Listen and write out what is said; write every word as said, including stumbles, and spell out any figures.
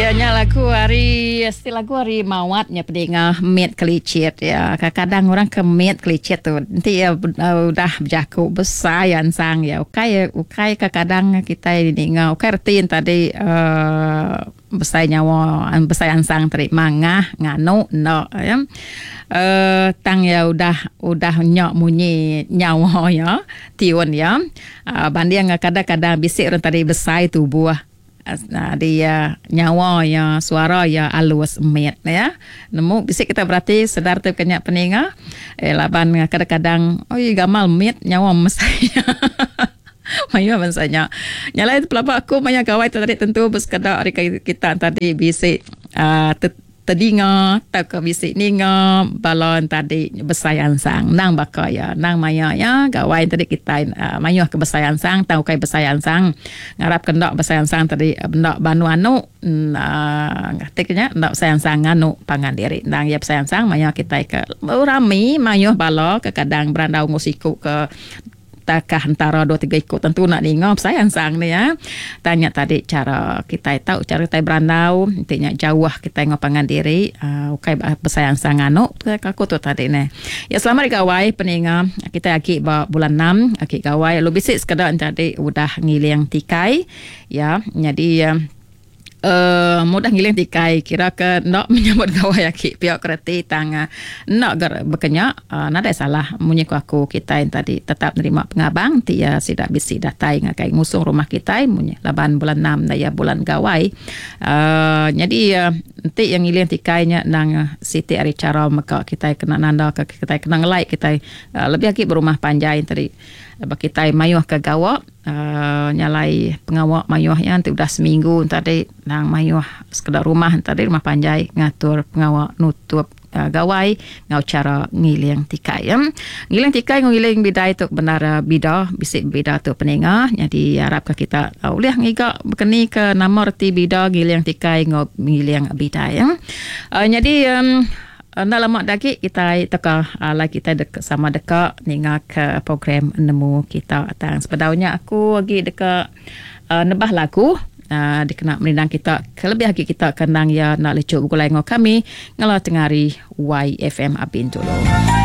nya lagu hari sti lagu hari mawatnya pedingah met kelicit ya. Kadang-kadang orang ke met kelicit tu nanti ya udah berjaku besar yang sang ya. Ukai ukai kadang-kadang kita ini ngau kertin tadi uh, besar nyawa besar yang sang tadi mangah nganu no ya. Uh, tang ya udah udah nyok munyi nyawa ya tiun ya. Uh, banding kadang-kadang bisik orang tadi besar itu buah. Nah, dia nyawa ya suara ya alus met ya. Nemu bisik kita berarti sedar tu kenyak peninga. Eh laban kadang-kadang oi gamal met nyawa mesaya. Mayu mansanya. Nyala itu pelapa aku maya gawai tadi tentu bersekadar hari kita tadi bisik uh, tedinga tak ke bisik ninga balon tadi besayan sang nang bakaya nang maya ya gawai tadi kita uh, mayuh ke besayan sang tahu kai besayan sang ngarap kendak besayan sang tadi bendak banu anu uh, ngatiknya ndak besayan sang anu pangan diri nang ya besayan sang mayuh kita ke rami mayuh balo ke kadang berandau ngusiku ke takah antara dua tiga ikut tentu nak dengar sayang sang ni ya. Tanya tadi cara kita tahu cara kita berandau intinya jauh kita ngapangan diri uh, ukai bersayang sang anu aku tu tadi ni. Ya selamat gawai peninga kita lagi bulan enam lagi gawai lu bisik sekadar tadi udah ngiling tikai ya. Jadi uh, Uh, mudah ngiling tikai kira ke nak menyambut gawai aki pihak kereta tang nak ger berkenyak uh, nada salah munyi ku aku kita yang tadi tetap nerima pengabang dia tidak bisi datai ngakai ngusung rumah kita munyi laban bulan enam daya bulan gawai uh, jadi uh, nanti yang ngiling tikainya nang siti ari cara maka kita kena nanda ke kita kena ngelai kita uh, lebih aki berumah panjai tadi bagi kita mayuh ke gawak uh, nyalai pengawak mayuhnya nanti udah seminggu tadi nang mayuh sekedar rumah tadi rumah panjai ngatur pengawak nutup uh, gawai ngau cara ngiling tikai ya. Ngiling tikai ngiling bidai tu benar bida bisik bida tu peninga jadi harap ke kita uh, boleh ngiga berkeni ke nama reti bida ngiling tikai ngau ngiling bidai ya. Uh, jadi um, Anda lama lagi kita teka ala kita dekat sama dekat ninga ke program nemu kita tang sepedaunya aku lagi dekat uh, nebah lagu uh, dikena menindang kita kelebih lagi kita kenang ya nak lecuk gulai ngo kami ngala tengari Y F M Abin dulu.